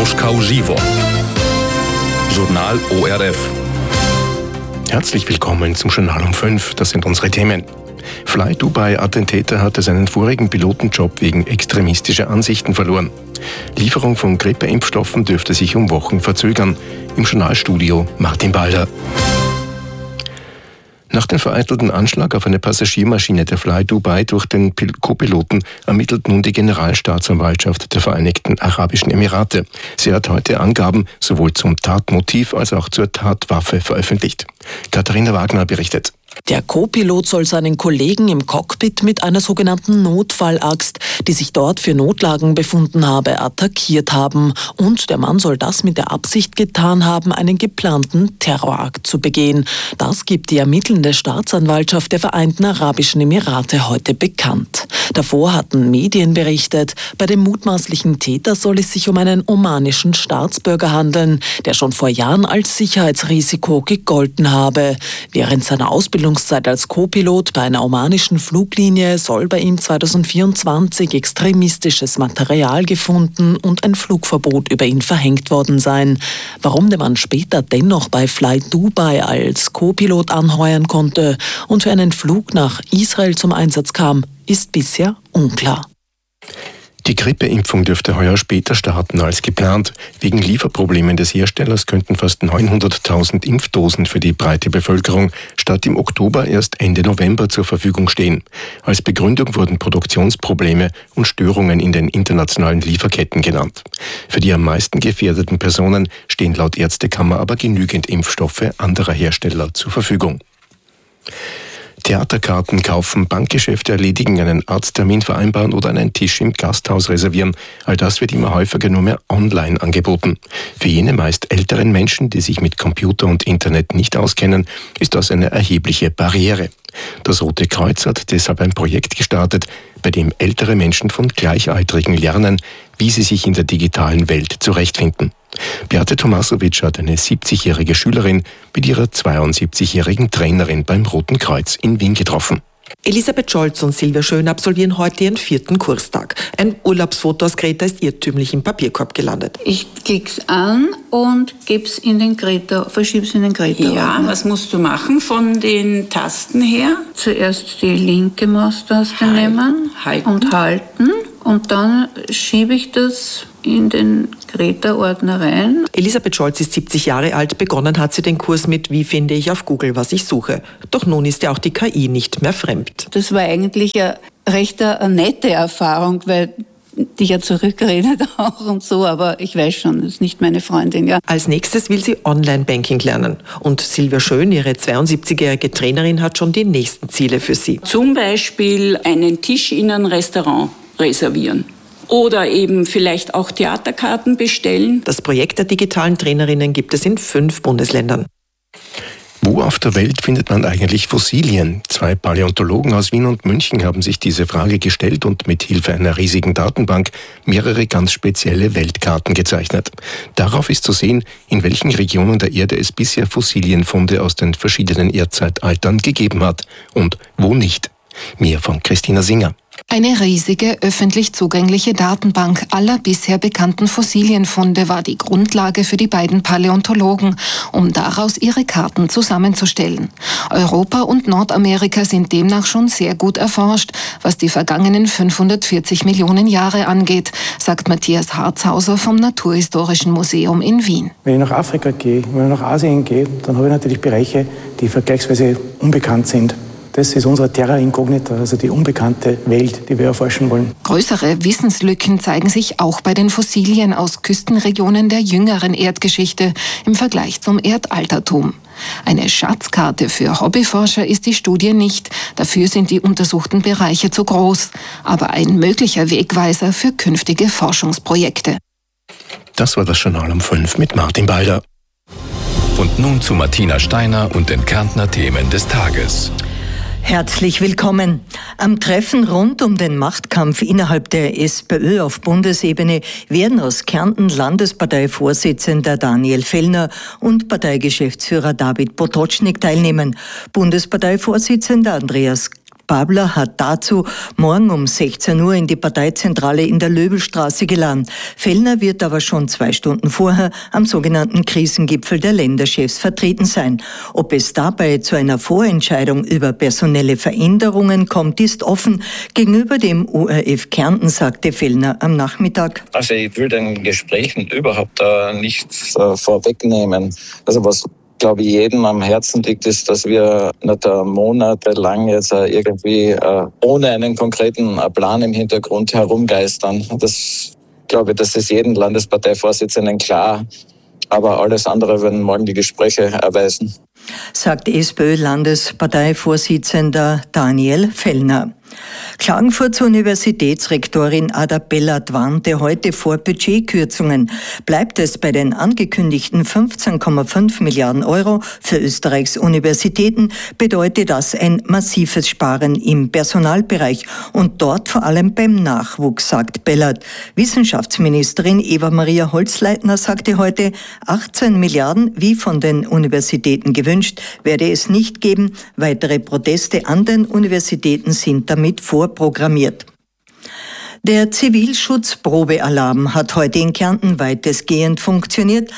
Moskau Živo. Journal ORF. Herzlich willkommen zum Journal um 5. Das sind unsere Themen. Fly Dubai-Attentäter hatte seinen vorigen Pilotenjob wegen extremistischer Ansichten verloren. Lieferung von Grippeimpfstoffen dürfte sich um Wochen verzögern. Im Journalstudio Martin Balder. Nach dem vereitelten Anschlag auf eine Passagiermaschine der Fly Dubai durch den Co-Piloten ermittelt nun die Generalstaatsanwaltschaft der Vereinigten Arabischen Emirate. Sie hat heute Angaben sowohl zum Tatmotiv als auch zur Tatwaffe veröffentlicht. Katharina Wagner berichtet. Der Co-Pilot soll seinen Kollegen im Cockpit mit einer sogenannten Notfallaxt, die sich dort für Notlagen befunden habe, attackiert haben. Und der Mann soll das mit der Absicht getan haben, einen geplanten Terrorakt zu begehen. Das gibt die ermittelnde Staatsanwaltschaft der Vereinten Arabischen Emirate heute bekannt. Davor hatten Medien berichtet, bei dem mutmaßlichen Täter soll es sich um einen omanischen Staatsbürger handeln, der schon vor Jahren als Sicherheitsrisiko gegolten habe. Während seiner Ausbildungszeit als Co-Pilot bei einer omanischen Fluglinie soll bei ihm 2024 extremistisches Material gefunden und ein Flugverbot über ihn verhängt worden sein. Warum der Mann später dennoch bei Fly Dubai als Co-Pilot anheuern konnte und für einen Flug nach Israel zum Einsatz kam, ist bisher unklar. Die Grippeimpfung dürfte heuer später starten als geplant. Wegen Lieferproblemen des Herstellers könnten fast 900.000 Impfdosen für die breite Bevölkerung statt im Oktober erst Ende November zur Verfügung stehen. Als Begründung wurden Produktionsprobleme und Störungen in den internationalen Lieferketten genannt. Für die am meisten gefährdeten Personen stehen laut Ärztekammer aber genügend Impfstoffe anderer Hersteller zur Verfügung. Theaterkarten kaufen, Bankgeschäfte erledigen, einen Arzttermin vereinbaren oder einen Tisch im Gasthaus reservieren. All das wird immer häufiger nur mehr online angeboten. Für jene meist älteren Menschen, die sich mit Computer und Internet nicht auskennen, ist das eine erhebliche Barriere. Das Rote Kreuz hat deshalb ein Projekt gestartet, bei dem ältere Menschen von Gleichaltrigen lernen, wie sie sich in der digitalen Welt zurechtfinden. Beate Tomasovic hat eine 70-jährige Schülerin mit ihrer 72-jährigen Trainerin beim Roten Kreuz in Wien getroffen. Elisabeth Scholz und Silvia Schön absolvieren heute ihren 4. Kurstag. Ein Urlaubsfoto aus Kreta ist irrtümlich im Papierkorb gelandet. Ich klick's an und geb's in den Kreta, verschieb's in den Kreta. Ja, was musst du machen von den Tasten her? Zuerst die linke Maustaste nehmen und halten. Und dann schiebe ich das in den Kreta-Ordner rein. Elisabeth Scholz ist 70 Jahre alt. Begonnen hat sie den Kurs mit "Wie finde ich auf Google, was ich suche?" Doch nun ist ja auch die KI nicht mehr fremd. Das war eigentlich eine recht nette Erfahrung, weil die ja zurückredet auch und so, aber ich weiß schon, das ist nicht meine Freundin, ja. Als nächstes will sie Online-Banking lernen. Und Silvia Schön, ihre 72-jährige Trainerin, hat schon die nächsten Ziele für sie. Zum Beispiel einen Tisch in einem Restaurant reservieren. Oder eben vielleicht auch Theaterkarten bestellen. Das Projekt der digitalen Trainerinnen gibt es in 5 Bundesländern. Wo auf der Welt findet man eigentlich Fossilien? 2 Paläontologen aus Wien und München haben sich diese Frage gestellt und mit Hilfe einer riesigen Datenbank mehrere ganz spezielle Weltkarten gezeichnet. Darauf ist zu sehen, in welchen Regionen der Erde es bisher Fossilienfunde aus den verschiedenen Erdzeitaltern gegeben hat und wo nicht. Mehr von Christina Singer. Eine riesige, öffentlich zugängliche Datenbank aller bisher bekannten Fossilienfunde war die Grundlage für die beiden Paläontologen, um daraus ihre Karten zusammenzustellen. Europa und Nordamerika sind demnach schon sehr gut erforscht, was die vergangenen 540 Millionen Jahre angeht, sagt Matthias Harzhauser vom Naturhistorischen Museum in Wien. Wenn ich nach Afrika gehe, wenn ich nach Asien gehe, dann habe ich natürlich Bereiche, die vergleichsweise unbekannt sind. Das ist unsere Terra Incognita, also die unbekannte Welt, die wir erforschen wollen. Größere Wissenslücken zeigen sich auch bei den Fossilien aus Küstenregionen der jüngeren Erdgeschichte im Vergleich zum Erdaltertum. Eine Schatzkarte für Hobbyforscher ist die Studie nicht, dafür sind die untersuchten Bereiche zu groß, aber ein möglicher Wegweiser für künftige Forschungsprojekte. Das war das Journal um 5 mit Martin Balder. Und nun zu Martina Steiner und den Kärntner Themen des Tages. Herzlich willkommen. Am Treffen rund um den Machtkampf innerhalb der SPÖ auf Bundesebene werden aus Kärnten Landesparteivorsitzender Daniel Fellner und Parteigeschäftsführer David Potocznik teilnehmen. Bundesparteivorsitzender Andreas Babler hat dazu morgen um 16 Uhr in die Parteizentrale in der Löbelstraße geladen. Fellner wird aber schon 2 Stunden vorher am sogenannten Krisengipfel der Länderchefs vertreten sein. Ob es dabei zu einer Vorentscheidung über personelle Veränderungen kommt, ist offen. Gegenüber dem ORF Kärnten sagte Fellner am Nachmittag: Also ich will den Gesprächen überhaupt nichts vorwegnehmen. Also was, glaube ich, jedem am Herzen liegt, ist, dass wir nicht monatelang jetzt irgendwie ohne einen konkreten Plan im Hintergrund herumgeistern. Das, glaube ich, das ist jedem Landesparteivorsitzenden klar. Aber alles andere werden morgen die Gespräche erweisen, sagt SPÖ-Landesparteivorsitzender Daniel Fellner. Klagenfurts Universitätsrektorin Ada Bellert warnte heute vor Budgetkürzungen. Bleibt es bei den angekündigten 15,5 Milliarden Euro für Österreichs Universitäten, bedeutet das ein massives Sparen im Personalbereich und dort vor allem beim Nachwuchs, sagt Bellert. Wissenschaftsministerin Eva-Maria Holzleitner sagte heute, 18 Milliarden, wie von den Universitäten gewünscht, werde es nicht geben. Weitere Proteste an den Universitäten sind damit vorprogrammiert. Der Zivilschutzprobealarm hat heute in Kärnten weitestgehend funktioniert.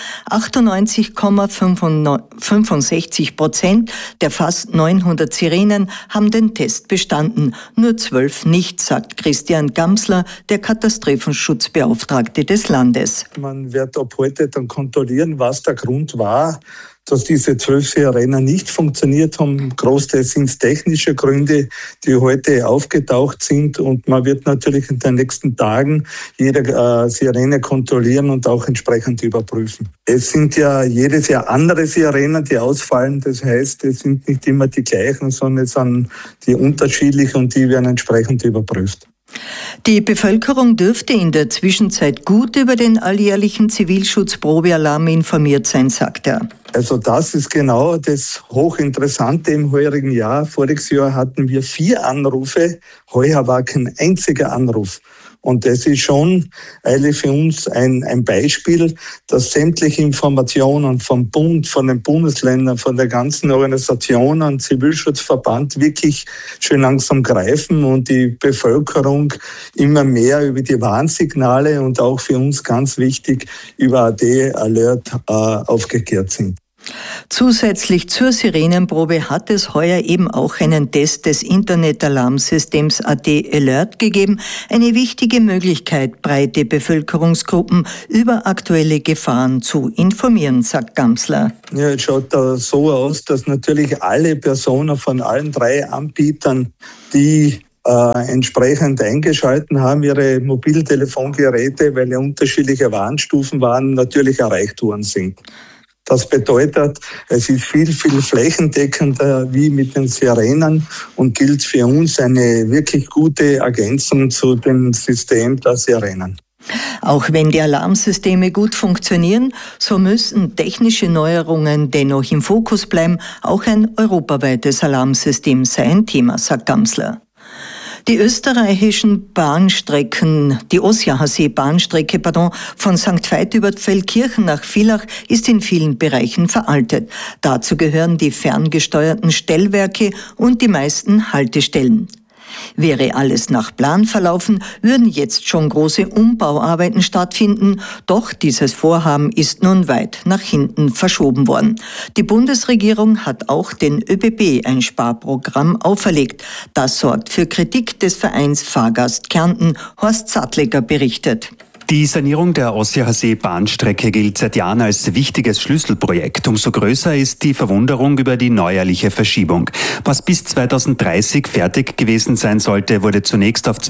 98,65% der fast 900 Sirenen haben den Test bestanden. Nur 12 nicht, sagt Christian Gamsler, der Katastrophenschutzbeauftragte des Landes. Man wird ab heute dann kontrollieren, was der Grund war, dass diese 12 Sirenen nicht funktioniert haben. Großteils sind es technische Gründe, die heute aufgetaucht sind. Und man wird natürlich in den nächsten Tagen jede Sirene kontrollieren und auch entsprechend überprüfen. Es sind ja jedes Jahr andere Sirenen, die ausfallen. Das heißt, es sind nicht immer die gleichen, sondern es sind die unterschiedlichen und die werden entsprechend überprüft. Die Bevölkerung dürfte in der Zwischenzeit gut über den alljährlichen Zivilschutzprobealarm informiert sein, sagt er. Also das ist genau das Hochinteressante im heurigen Jahr. Voriges Jahr hatten wir 4 Anrufe, heuer war kein einziger Anruf. Und das ist schon eigentlich für uns ein Beispiel, dass sämtliche Informationen vom Bund, von den Bundesländern, von der ganzen Organisation und Zivilschutzverband wirklich schön langsam greifen und die Bevölkerung immer mehr über die Warnsignale und auch für uns ganz wichtig über AD-Alert aufgeklärt sind. Zusätzlich zur Sirenenprobe hat es heuer eben auch einen Test des Internetalarmsystems AD Alert gegeben. Eine wichtige Möglichkeit, breite Bevölkerungsgruppen über aktuelle Gefahren zu informieren, sagt Gamsler. Ja, es schaut da so aus, dass natürlich alle Personen von allen 3 Anbietern, die entsprechend eingeschalten haben, ihre Mobiltelefongeräte, weil ja unterschiedliche Warnstufen waren, natürlich erreicht worden sind. Das bedeutet, es ist viel flächendeckender wie mit den Sirenen und gilt für uns eine wirklich gute Ergänzung zu dem System der Sirenen. Auch wenn die Alarmsysteme gut funktionieren, so müssen technische Neuerungen dennoch im Fokus bleiben. Auch ein europaweites Alarmsystem sei ein Thema, sagt Gamsler. Die österreichischen Bahnstrecken, die Osjacher-See-Bahnstrecke, von St. Veit über Feldkirchen nach Villach ist in vielen Bereichen veraltet. Dazu gehören die ferngesteuerten Stellwerke und die meisten Haltestellen. Wäre alles nach Plan verlaufen, würden jetzt schon große Umbauarbeiten stattfinden, doch dieses Vorhaben ist nun weit nach hinten verschoben worden. Die Bundesregierung hat auch den ÖBB ein Sparprogramm auferlegt. Das sorgt für Kritik des Vereins Fahrgast Kärnten. Horst Sattleger berichtet. Die Sanierung der Osjacher-See-Bahnstrecke gilt seit Jahren als wichtiges Schlüsselprojekt. Umso größer ist die Verwunderung über die neuerliche Verschiebung. Was bis 2030 fertig gewesen sein sollte, wurde zunächst auf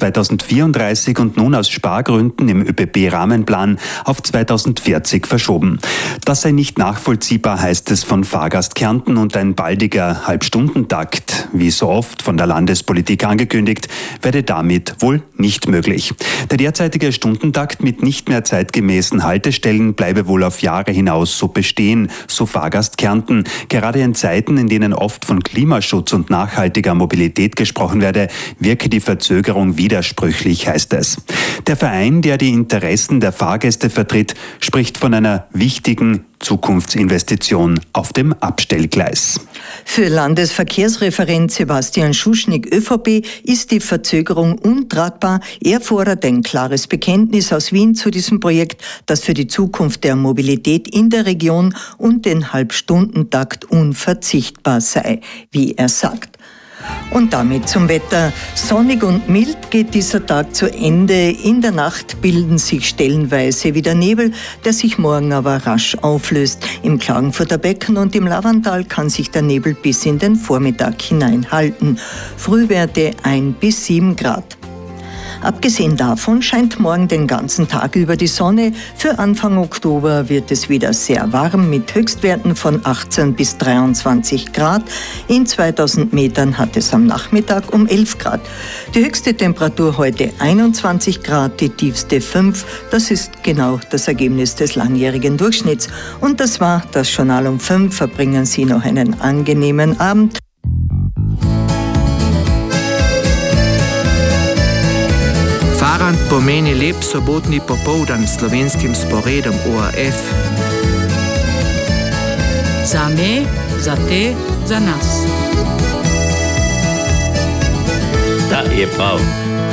2034 und nun aus Spargründen im ÖBB-Rahmenplan auf 2040 verschoben. Das sei nicht nachvollziehbar, heißt es von Fahrgast Kärnten, und ein baldiger Halbstundentakt, wie so oft von der Landespolitik angekündigt, werde damit wohl nicht möglich. Der derzeitige Stundentakt mit nicht mehr zeitgemäßen Haltestellen bleibe wohl auf Jahre hinaus so bestehen, so Fahrgast Kärnten. Gerade in Zeiten, in denen oft von Klimaschutz und nachhaltiger Mobilität gesprochen werde, wirke die Verzögerung widersprüchlich, heißt es. Der Verein, der die Interessen der Fahrgäste vertritt, spricht von einer wichtigen Zukunftsinvestition auf dem Abstellgleis. Für Landesverkehrsreferent Sebastian Schuschnigg, ÖVP, ist die Verzögerung untragbar. Er fordert ein klares Bekenntnis aus Wien zu diesem Projekt, das für die Zukunft der Mobilität in der Region und den Halbstundentakt unverzichtbar sei, wie er sagt. Und damit zum Wetter. Sonnig und mild geht dieser Tag zu Ende. In der Nacht bilden sich stellenweise wieder Nebel, der sich morgen aber rasch auflöst. Im Klagenfurter Becken und im Lavantal kann sich der Nebel bis in den Vormittag hineinhalten. Frühwerte 1 bis 7 Grad. Abgesehen davon scheint morgen den ganzen Tag über die Sonne. Für Anfang Oktober wird es wieder sehr warm mit Höchstwerten von 18 bis 23 Grad. In 2000 Metern hat es am Nachmittag um 11 Grad. Die höchste Temperatur heute 21 Grad, die tiefste 5. Das ist genau das Ergebnis des langjährigen Durchschnitts. Und das war das Journal um 5. Verbringen Sie noch einen angenehmen Abend. Farant pomeni lep sobotni popoldan s slovenskim sporedom ORF. Za me, za te, za nas. Da je prav.